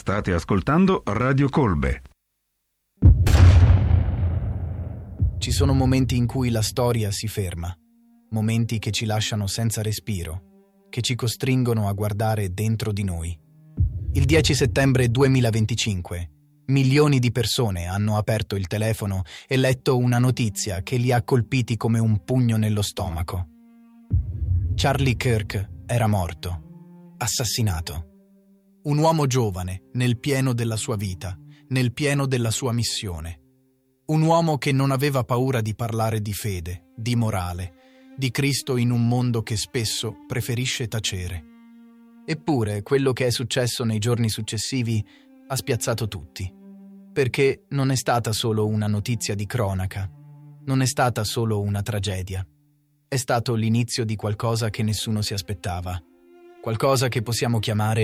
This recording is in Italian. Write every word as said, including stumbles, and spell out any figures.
State ascoltando Radio Colbe. Ci sono momenti in cui la storia si ferma, momenti che ci lasciano senza respiro, che ci costringono a guardare dentro di noi. Il dieci settembre duemilaventicinque, milioni di persone hanno aperto il telefono e letto una notizia che li ha colpiti come un pugno nello stomaco. Charlie Kirk era morto, assassinato. Un uomo giovane, nel pieno della sua vita, nel pieno della sua missione. Un uomo che non aveva paura di parlare di fede, di morale, di Cristo in un mondo che spesso preferisce tacere. Eppure quello che è successo nei giorni successivi ha spiazzato tutti, perché non è stata solo una notizia di cronaca, non è stata solo una tragedia. È stato l'inizio di qualcosa che nessuno si aspettava, qualcosa che possiamo chiamare